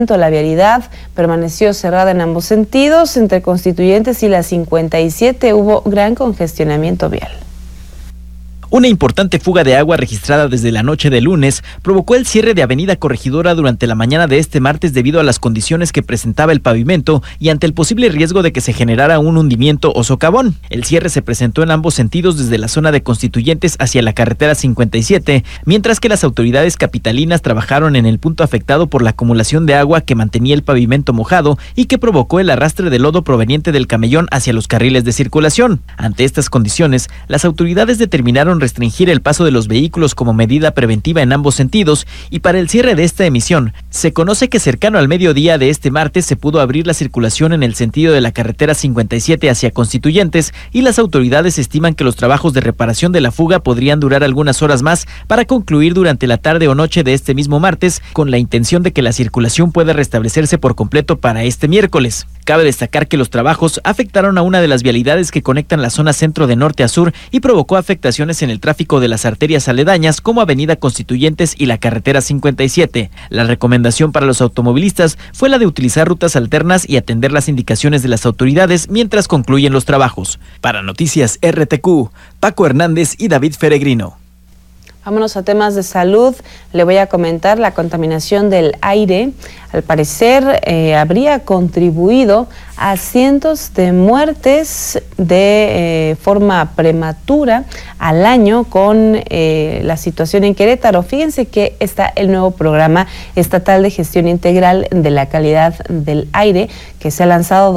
La vialidad permaneció cerrada en ambos sentidos. Entre Constituyentes y la 57 hubo gran congestionamiento vial. Una importante fuga de agua registrada desde la noche de lunes provocó el cierre de Avenida Corregidora durante la mañana de este martes debido a las condiciones que presentaba el pavimento y ante el posible riesgo de que se generara un hundimiento o socavón. El cierre se presentó en ambos sentidos desde la zona de Constituyentes hacia la carretera 57, mientras que las autoridades capitalinas trabajaron en el punto afectado por la acumulación de agua que mantenía el pavimento mojado y que provocó el arrastre de lodo proveniente del camellón hacia los carriles de circulación. Ante estas condiciones, las autoridades determinaron restringir el paso de los vehículos como medida preventiva en ambos sentidos, y para el cierre de esta emisión, se conoce que cercano al mediodía de este martes se pudo abrir la circulación en el sentido de la carretera 57 hacia Constituyentes, y las autoridades estiman que los trabajos de reparación de la fuga podrían durar algunas horas más para concluir durante la tarde o noche de este mismo martes, con la intención de que la circulación pueda restablecerse por completo para este miércoles. Cabe destacar que los trabajos afectaron a una de las vialidades que conectan la zona centro de norte a sur y provocó afectaciones en el tráfico de las arterias aledañas como Avenida Constituyentes y la carretera 57. La recomendación para los automovilistas fue la de utilizar rutas alternas y atender las indicaciones de las autoridades mientras concluyen los trabajos. Para Noticias RTQ, Paco Hernández y David Feregrino. Vámonos a temas de salud. Le voy a comentar la contaminación del aire. Al parecer habría contribuido a cientos de muertes de forma prematura al año con la situación en Querétaro. Fíjense que está el nuevo programa estatal de gestión integral de la calidad del aire que se ha lanzado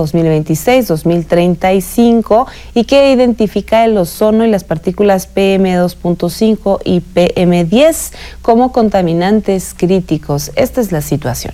2026-2035 y que identifica el ozono y las partículas PM2.5 y PM10 como contaminantes críticos. Esta es la situación.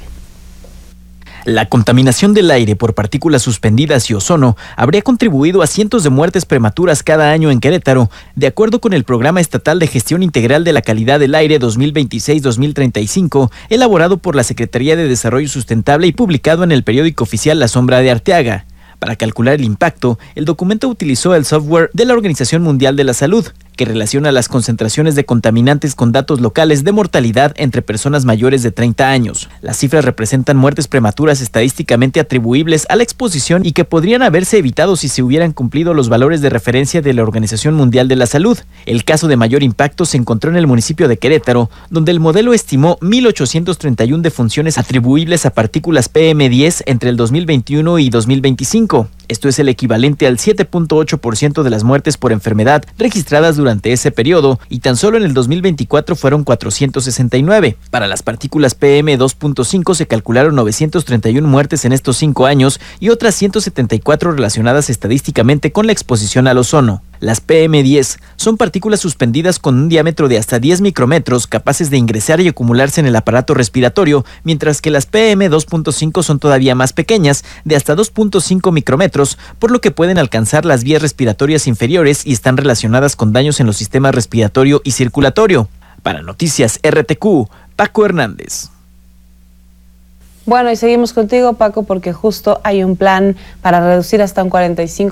La contaminación del aire por partículas suspendidas y ozono habría contribuido a cientos de muertes prematuras cada año en Querétaro, de acuerdo con el Programa Estatal de Gestión Integral de la Calidad del Aire 2026-2035, elaborado por la Secretaría de Desarrollo Sustentable y publicado en el periódico oficial La Sombra de Arteaga. Para calcular el impacto, el documento utilizó el software de la Organización Mundial de la Salud, que relaciona las concentraciones de contaminantes con datos locales de mortalidad entre personas mayores de 30 años. Las cifras representan muertes prematuras estadísticamente atribuibles a la exposición y que podrían haberse evitado si se hubieran cumplido los valores de referencia de la Organización Mundial de la Salud. El caso de mayor impacto se encontró en el municipio de Querétaro, donde el modelo estimó 1,831 defunciones atribuibles a partículas PM10 entre el 2021 y 2025. Esto es el equivalente al 7.8% de las muertes por enfermedad registradas durante ese periodo, y tan solo en el 2024 fueron 469. Para las partículas PM2.5 se calcularon 931 muertes en estos 5 años y otras 174 relacionadas estadísticamente con la exposición al ozono. Las PM10 son partículas suspendidas con un diámetro de hasta 10 micrómetros capaces de ingresar y acumularse en el aparato respiratorio, mientras que las PM2.5 son todavía más pequeñas, de hasta 2.5 micrómetros, por lo que pueden alcanzar las vías respiratorias inferiores y están relacionadas con daños en los sistemas respiratorio y circulatorio. Para Noticias RTQ, Paco Hernández. Bueno, y seguimos contigo, Paco, porque justo hay un plan para reducir hasta un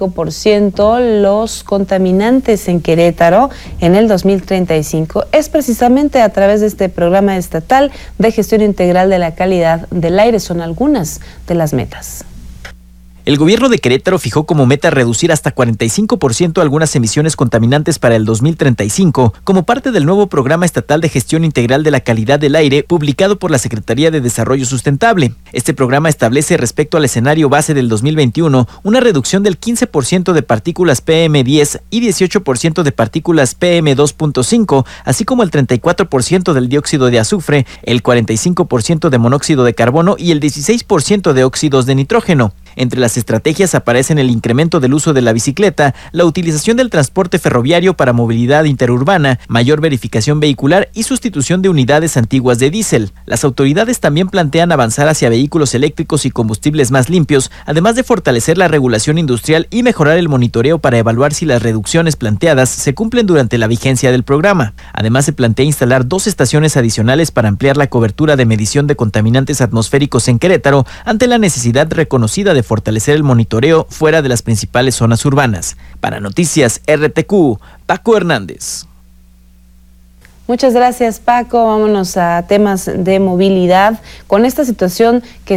45% los contaminantes en Querétaro en el 2035. Es precisamente a través de este programa estatal de gestión integral de la calidad del aire. Son algunas de las metas. El gobierno de Querétaro fijó como meta reducir hasta 45% algunas emisiones contaminantes para el 2035, como parte del nuevo Programa Estatal de Gestión Integral de la Calidad del Aire, publicado por la Secretaría de Desarrollo Sustentable. Este programa establece respecto al escenario base del 2021 una reducción del 15% de partículas PM10 y 18% de partículas PM2.5, así como el 34% del dióxido de azufre, el 45% de monóxido de carbono y el 16% de óxidos de nitrógeno. Entre las estrategias aparecen el incremento del uso de la bicicleta, la utilización del transporte ferroviario para movilidad interurbana, mayor verificación vehicular y sustitución de unidades antiguas de diésel. Las autoridades también plantean avanzar hacia vehículos eléctricos y combustibles más limpios, además de fortalecer la regulación industrial y mejorar el monitoreo para evaluar si las reducciones planteadas se cumplen durante la vigencia del programa. Además, se plantea instalar 2 estaciones adicionales para ampliar la cobertura de medición de contaminantes atmosféricos en Querétaro ante la necesidad reconocida de fortalecer el monitoreo fuera de las principales zonas urbanas. Para Noticias RTQ, Paco Hernández. Muchas gracias, Paco. Vámonos a temas de movilidad con esta situación que